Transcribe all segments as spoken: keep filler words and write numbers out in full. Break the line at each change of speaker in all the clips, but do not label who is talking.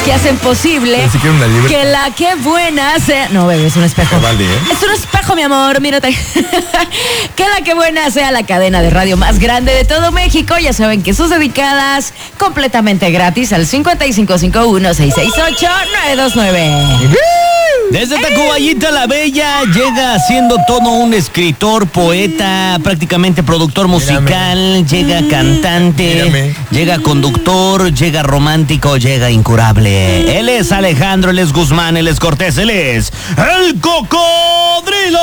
que hacen posible que la que buena sea... No, bebé, es un espejo.
Vale, ¿eh?
Es un espejo, mi amor, mírate. Que la que buena sea la cadena de radio más grande de todo México. Ya saben que sus dedicadas completamente gratis al cincuenta y cinco cincuenta y uno, seiscientos sesenta y ocho, nueve dos nueve.
Desde Tacubaya la Bella llega siendo todo un escritor, poeta, prácticamente productor musical, Mírame. llega cantante, Mírame. llega conductor, llega romántico, llega incurable. Él es Alejandro, él es Guzmán, él es Cortés, él es el Cocodrilo.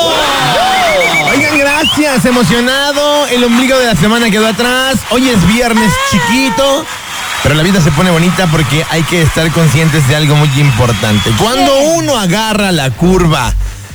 Oigan, gracias, emocionado, el ombligo de la semana quedó atrás, hoy es viernes chiquito. Pero la vida se pone bonita porque hay que estar conscientes de algo muy importante. Cuando uno agarra la curva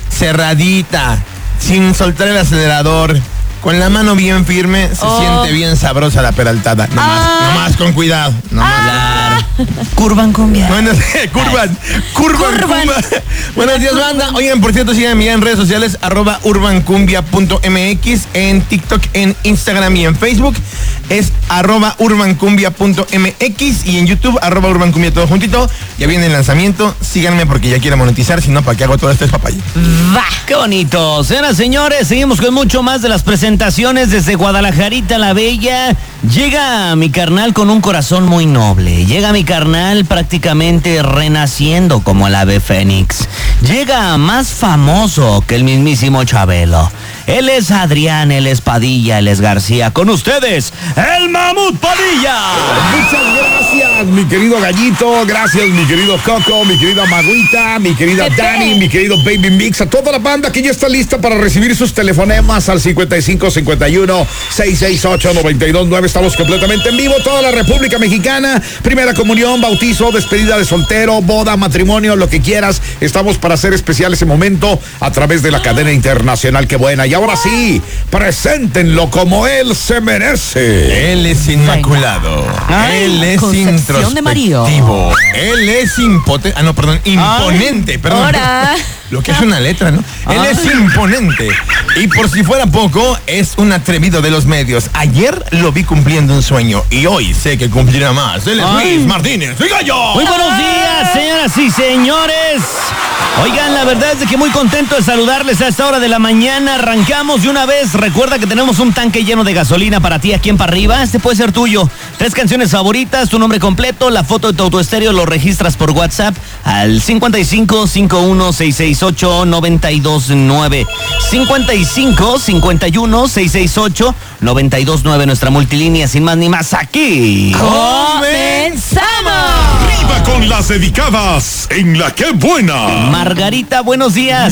cerradita, sin soltar el acelerador, con la mano bien firme, se oh. siente bien sabrosa la peraltada. No más, ah. no más con cuidado. No más.
Ah. Curvan cumbia.
Bueno, curvan, curvan, curvan. Buenos días, banda. Oigan, por cierto, síganme en redes sociales, arroba urbancumbia punto mx, en TikTok, en Instagram y en Facebook. Es arroba urbancumbia punto mx y en YouTube, arroba urbancumbia, todo juntito. Ya viene el lanzamiento, síganme porque ya quiero monetizar, si no, ¿para qué hago todo esto? Es papaya.
Va, qué bonito. Señoras, señores, seguimos con mucho más de las presentaciones desde Guadalajarita la Bella. Llega mi carnal con un corazón muy noble. Llega mi carnal prácticamente renaciendo como el ave fénix. Llega más famoso que el mismísimo Chabelo. Él es Adrián, él es Padilla, él es García. Con ustedes, el Mamut Padilla.
Muchas gracias, mi querido Gallito. Gracias, mi querido Coco, mi querida Maguita, mi querida Dani, mi querido Baby Mix. A toda la banda que ya está lista para recibir sus telefonemas al cincuenta y cinco cincuenta y uno, seiscientos sesenta y ocho, noventa y dos nueve. Estamos completamente en vivo, toda la República Mexicana. Primera comunión, bautizo, despedida de soltero, boda, matrimonio, lo que quieras. Estamos para hacer especial ese momento a través de la cadena internacional. Qué buena. Y ahora sí, preséntenlo como él se merece.
Él es inmaculado. Ay, él es introspectivo. Él es impotente. Ah, no, perdón, imponente. Ay, perdón.
Ahora.
Lo que es una letra, ¿no? Él Ay. es imponente. Y por si fuera poco, es un atrevido de los medios. Ayer lo vi cumpliendo un sueño y hoy sé que cumplirá más. Él es Ay. Luis Martínez. ¡Soy Gallo!
Muy buenos días, señoras y señores. Oigan, la verdad es de que muy contento de saludarles a esta hora de la mañana. Arrancamos de una vez. Recuerda que tenemos un tanque lleno de gasolina para ti aquí en Para Arriba. Este puede ser tuyo. Tres canciones favoritas, tu nombre completo, la foto de tu autoestéreo, lo registras por WhatsApp al cincuenta y cinco cincuenta y uno, seiscientos sesenta y ocho, noventa y dos nueve. cincuenta y cinco cincuenta y uno, seiscientos sesenta y ocho, noventa y dos nueve. Nuestra multilínea, sin más ni más, aquí
¡comenzamos!
¡Arriba con las dedicadas en la que buena!
Margarita, buenos días.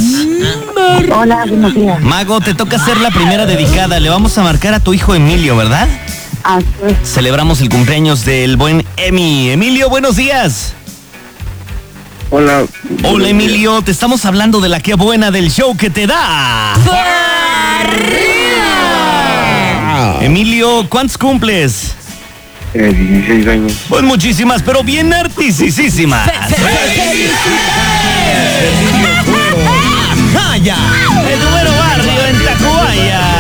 Hola, buenos días.
Mago, te toca ser la primera dedicada. Le vamos a marcar a tu hijo Emilio, ¿verdad?
Así es.
Celebramos el cumpleaños del buen Emi. Emilio, buenos días.
Hola.
Hola, Emilio. Te estamos hablando de la que buena del show que te da. ¡Arriba! Emilio, ¿cuántos cumples?
Eh, dieciséis años.
Pues muchísimas, pero bien artisísimas.
¡Jaya!
El número barrio en Tacubaya.